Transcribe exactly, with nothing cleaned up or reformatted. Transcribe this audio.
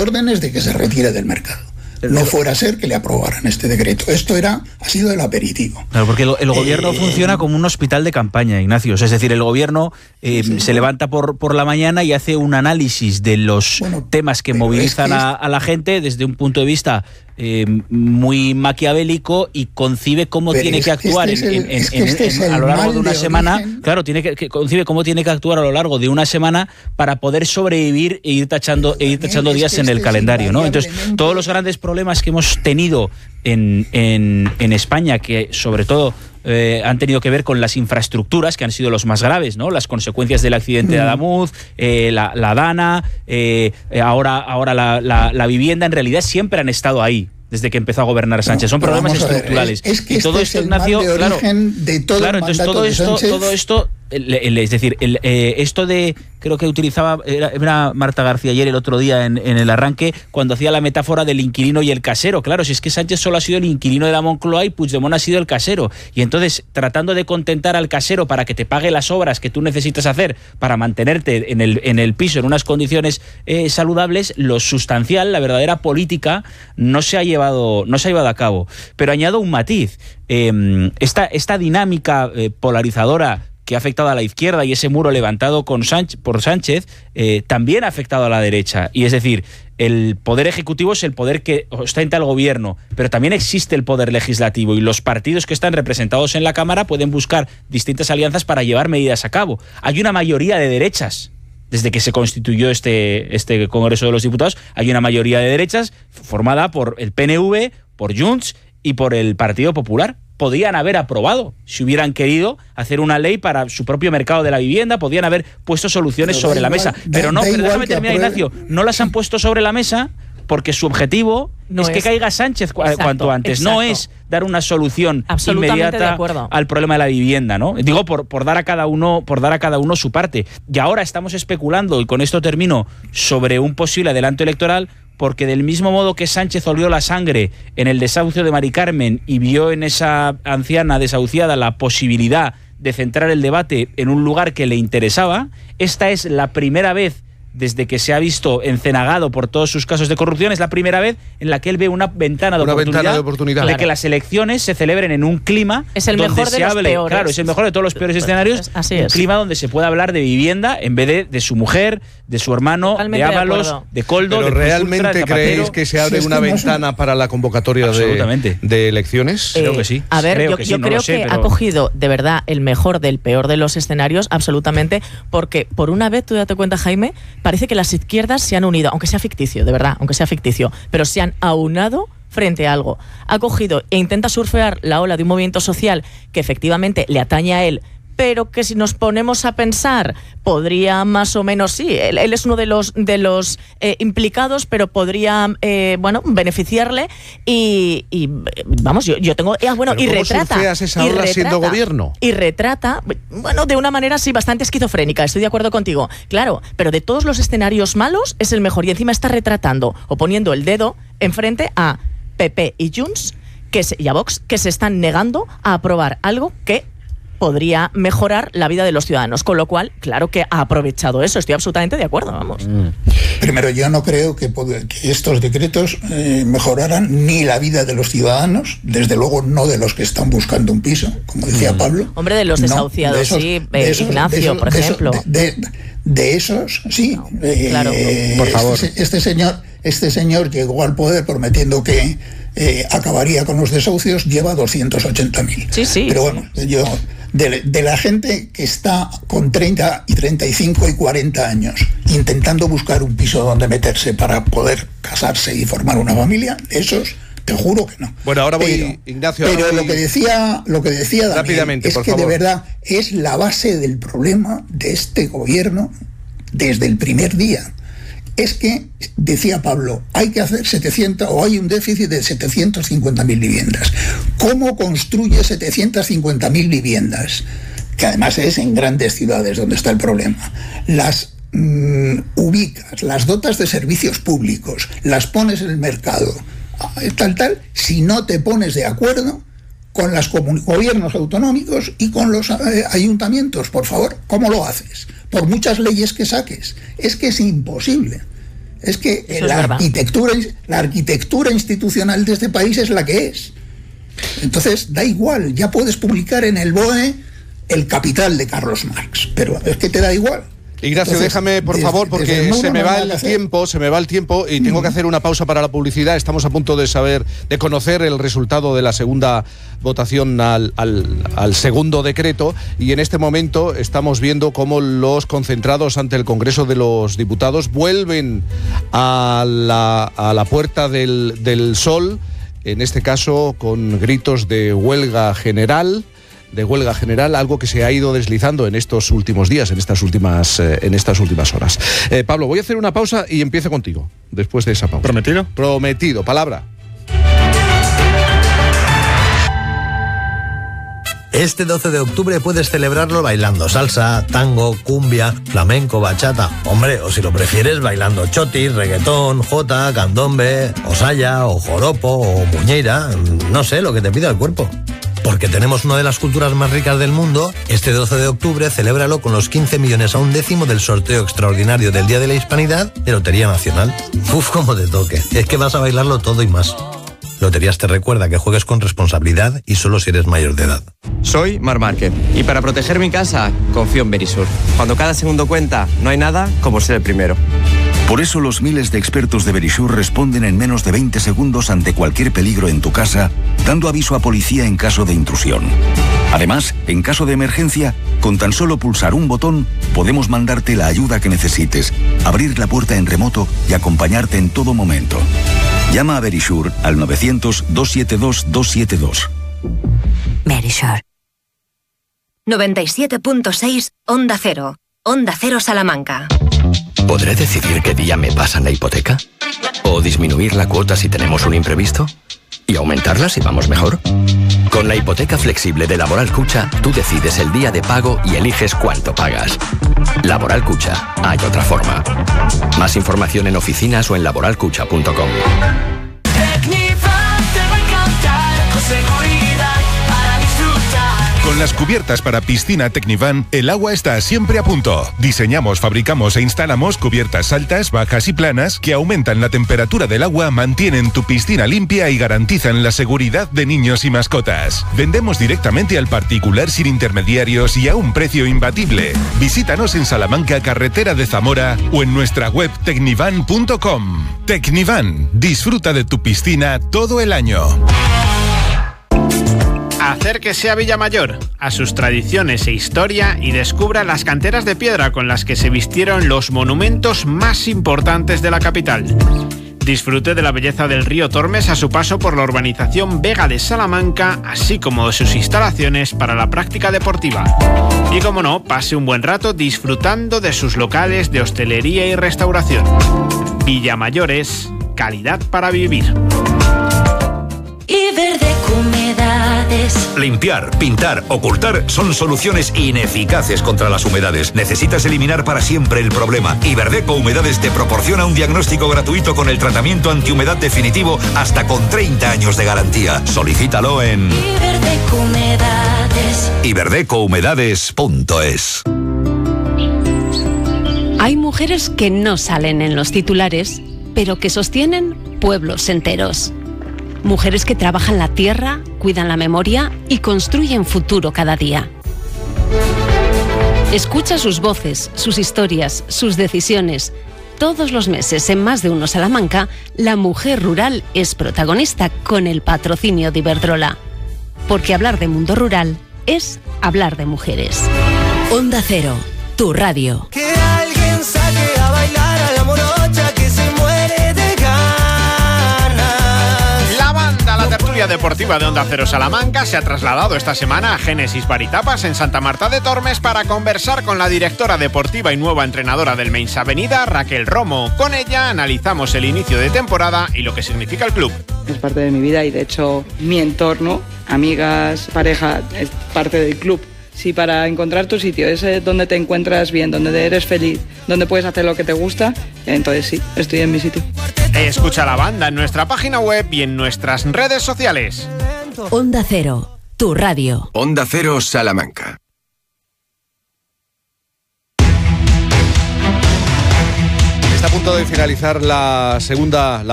órdenes de que se retire del mercado. No fuera a ser que le aprobaran este decreto. Esto era ha sido el aperitivo. Claro, porque el, el gobierno eh, funciona como un hospital de campaña, Ignacio. Es decir, el gobierno eh, sí, se levanta por, por la mañana y hace un análisis de los bueno, temas que movilizan es que es... a, a la gente desde un punto de vista eh, muy maquiavélico y concibe cómo pero tiene que actuar este en, en, es que en, este en, en, a lo largo de una de semana. Origen. Claro, tiene que, que concibe cómo tiene que actuar a lo largo de una semana para poder sobrevivir e ir tachando, e ir tachando días en el este calendario, ¿no? Entonces, todos los grandes problemas problemas que hemos tenido en, en, en España, que sobre todo eh, han tenido que ver con las infraestructuras, que han sido los más graves, ¿no? Las consecuencias del accidente de Adamuz, eh, la, la Dana, eh, ahora, ahora la, la, la vivienda, en realidad siempre han estado ahí. Desde que empezó a gobernar Sánchez. Son problemas estructurales. Ver, es, es que y todo este esto, es el Ignacio, mal de claro, origen de todo claro, el entonces mandato todo de esto, Sánchez. todo esto, el, el, es decir, el, eh, esto de, creo que utilizaba, era, era Marta García ayer el otro día en, en el arranque, cuando hacía la metáfora del inquilino y el casero. Claro, si es que Sánchez solo ha sido el inquilino de la Moncloa y Puigdemont ha sido el casero. Y entonces, tratando de contentar al casero para que te pague las obras que tú necesitas hacer para mantenerte en el, en el piso en unas condiciones eh, saludables, lo sustancial, la verdadera política, no se ha llevado, no se ha llevado a cabo. Pero añado un matiz. Eh, esta, esta dinámica eh, polarizadora que ha afectado a la izquierda y ese muro levantado con Sánchez, por Sánchez eh, también ha afectado a la derecha. Y es decir, el poder ejecutivo es el poder que ostenta el gobierno, pero también existe el poder legislativo y los partidos que están representados en la Cámara pueden buscar distintas alianzas para llevar medidas a cabo. Hay una mayoría de derechas. Desde que se constituyó este, este Congreso de los Diputados, hay una mayoría de derechas formada por el P N V, por Junts y por el Partido Popular. Podían haber aprobado, si hubieran querido, hacer una ley para su propio mercado de la vivienda, podían haber puesto soluciones sobre la mesa. Pero no, pero déjame terminar, Ignacio, no las han puesto sobre la mesa porque su objetivo no es, es que caiga Sánchez exacto, cuanto antes, exacto. No es dar una solución inmediata al problema de la vivienda, ¿no? Digo, por, por dar a cada uno, por dar a cada uno su parte. Y ahora estamos especulando, y con esto termino, sobre un posible adelanto electoral, porque del mismo modo que Sánchez olió la sangre en el desahucio de Mari Carmen y vio en esa anciana desahuciada la posibilidad de centrar el debate en un lugar que le interesaba, esta es la primera vez desde que se ha visto encenagado por todos sus casos de corrupción, es la primera vez en la que él ve una ventana de, una oportunidad, ventana de oportunidad de claro. que las elecciones se celebren en un clima es el donde mejor se de los hable, peores. claro, es el mejor de todos los peores escenarios, Así un es. clima donde se pueda hablar de vivienda en vez de, de su mujer, de su hermano, Totalmente de Ábalos, de, de Coldo, ¿Pero de realmente Ultra, de creéis que se abre sí, una es que ventana no para la convocatoria de, de elecciones? Eh, creo que sí. A ver, creo yo, que, sí, yo no creo sé, que pero... ha cogido de verdad el mejor del peor de los escenarios, absolutamente, porque por una vez, tú date cuenta, Jaime, parece que las izquierdas se han unido, aunque sea ficticio, de verdad, aunque sea ficticio, pero se han aunado frente a algo. Ha cogido e intenta surfear la ola de un movimiento social que efectivamente le atañe a él, pero que si nos ponemos a pensar, podría más o menos, sí, él, él es uno de los de los eh, implicados, pero podría, eh, bueno, beneficiarle y, y vamos, yo, yo tengo, ah, bueno, ¿Pero y cómo retrata, surfeas esa y ola retrata, siendo gobierno? Y retrata, bueno, de una manera sí bastante esquizofrénica, estoy de acuerdo contigo, claro, pero de todos los escenarios malos es el mejor y encima está retratando o poniendo el dedo enfrente a P P y Junts que se, y a Vox, que se están negando a aprobar algo que podría mejorar la vida de los ciudadanos, con lo cual, claro que ha aprovechado eso, estoy absolutamente de acuerdo, vamos. Mm. Primero, yo no creo que, que estos decretos eh, mejoraran ni la vida de los ciudadanos, desde luego no de los que están buscando un piso, como decía mm. Pablo. Hombre, de los desahuciados, no, de esos, sí, de esos, Ignacio, de esos, por ejemplo. De, de, de, de esos, sí. No, claro, eh, por favor. Este, este, señor, este señor llegó al poder prometiendo que eh, acabaría con los desahucios, lleva doscientos ochenta mil. Sí, sí. Pero bueno, yo... De, de la gente que está con treinta y treinta y cinco y cuarenta años intentando buscar un piso donde meterse para poder casarse y formar una familia, esos te juro que no. Bueno, ahora voy, pero, Ignacio. Pero ahora voy... lo que decía, lo que decía Daniel, rápidamente, es por que favor. de verdad es la base del problema de este gobierno desde el primer día. Es que, decía Pablo, hay que hacer setecientos, o hay un déficit de setecientas cincuenta mil viviendas. ¿Cómo construye setecientas cincuenta mil viviendas? Que además es en grandes ciudades donde está el problema. Las mmm, ubicas, las dotas de servicios públicos, las pones en el mercado, tal, tal, si no te pones de acuerdo con los gobiernos autonómicos y con los eh, ayuntamientos, por favor, ¿cómo lo haces? Por muchas leyes que saques, es que es imposible. Es que Eso la es arquitectura, la arquitectura institucional de este país es la que es. Entonces, da igual, ya puedes publicar en el B O E El Capital de Carlos Marx, pero es que te da igual. Ignacio, Entonces, déjame, por desde, favor, porque se me va el tiempo, se me va el tiempo y tengo que hacer una pausa para la publicidad. Estamos a punto de saber, de conocer el resultado de la segunda votación al, al, al segundo decreto, y en este momento estamos viendo cómo los concentrados ante el Congreso de los Diputados vuelven a la, a la Puerta del, del Sol, en este caso con gritos de huelga general. de huelga general, algo que se ha ido deslizando en estos últimos días, en estas últimas, eh, en estas últimas horas. Eh, Pablo, voy a hacer una pausa y empiezo contigo, después de esa pausa. ¿Prometido? Prometido, palabra. Este doce de octubre puedes celebrarlo bailando salsa, tango, cumbia, flamenco, bachata. Hombre, o si lo prefieres, bailando chotis, reggaetón, jota, candombe, o saya, o joropo, o muñeira. No sé, lo que te pida el cuerpo. Porque tenemos una de las culturas más ricas del mundo, este doce de octubre celébralo con los quince millones a un décimo del sorteo extraordinario del Día de la Hispanidad de Lotería Nacional. Uf, como te toque. Es que vas a bailarlo todo y más. Loterías te recuerda que juegues con responsabilidad y solo si eres mayor de edad. Soy Mar Márquez y para proteger mi casa confío en Verisur. Cuando cada segundo cuenta, no hay nada como ser el primero. Por eso los miles de expertos de Verisur responden en menos de veinte segundos ante cualquier peligro en tu casa, dando aviso a policía en caso de intrusión. Además, en caso de emergencia, con tan solo pulsar un botón, podemos mandarte la ayuda que necesites, abrir la puerta en remoto y acompañarte en todo momento. Llama a Verisur al novecientos, doscientos setenta y dos, doscientos setenta y dos. Verisur. noventa y siete punto seis Onda Cero. Onda Cero Salamanca. ¿Podré decidir qué día me pasan la hipoteca? ¿O disminuir la cuota si tenemos un imprevisto? ¿Y aumentarla si vamos mejor? Con la hipoteca flexible de Laboral Cucha, tú decides el día de pago y eliges cuánto pagas. Laboral Cucha, hay otra forma. Más información en oficinas o en laboral cucha punto com. Con las cubiertas para piscina Tecnivan, el agua está siempre a punto. Diseñamos, fabricamos e instalamos cubiertas altas, bajas y planas que aumentan la temperatura del agua, mantienen tu piscina limpia y garantizan la seguridad de niños y mascotas. Vendemos directamente al particular sin intermediarios y a un precio imbatible. Visítanos en Salamanca, carretera de Zamora, o en nuestra web tecnivan punto com. Tecnivan, disfruta de tu piscina todo el año. Acérquese a Villamayor, a sus tradiciones e historia, y descubra las canteras de piedra con las que se vistieron los monumentos más importantes de la capital. Disfrute de la belleza del río Tormes a su paso por la urbanización Vega de Salamanca, así como de sus instalaciones para la práctica deportiva. Y como no, pase un buen rato disfrutando de sus locales de hostelería y restauración. Villamayor es calidad para vivir. Iberdeco Humedades. Limpiar, pintar, ocultar son soluciones ineficaces contra las humedades. Necesitas eliminar para siempre el problema. Iberdeco Humedades te proporciona un diagnóstico gratuito con el tratamiento antihumedad definitivo hasta con treinta años de garantía. Solicítalo en Iberdeco Humedades. iberdeco humedades punto es. Hay mujeres que no salen en los titulares, pero que sostienen pueblos enteros. Mujeres que trabajan la tierra, cuidan la memoria y construyen futuro cada día. Escucha sus voces, sus historias, sus decisiones. Todos los meses en Más de Uno Salamanca, la mujer rural es protagonista con el patrocinio de Iberdrola. Porque hablar de mundo rural es hablar de mujeres. Onda Cero, tu radio. Que alguien saque a bailar a la morocha que se muere de La tertulia deportiva de Onda Cero Salamanca se ha trasladado esta semana a Génesis Baritapas en Santa Marta de Tormes para conversar con la directora deportiva y nueva entrenadora del Meins Avenida, Raquel Romo. Con ella analizamos el inicio de temporada y lo que significa el club. Es parte de mi vida y de hecho mi entorno, amigas, pareja, es parte del club. Sí, para encontrar tu sitio, es donde te encuentras bien, donde eres feliz, donde puedes hacer lo que te gusta, entonces sí, estoy en mi sitio. Escucha la banda en nuestra página web y en nuestras redes sociales. Onda Cero, tu radio. Onda Cero Salamanca. Esta punto de finalizar la segunda... La